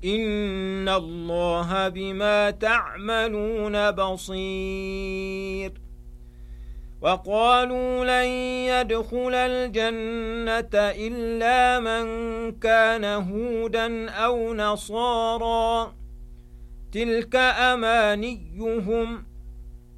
إن الله بما تعملون بصير وقالوا لن يدخل الجنة إلا من كان هودا أو نصارى تلك أمانيهم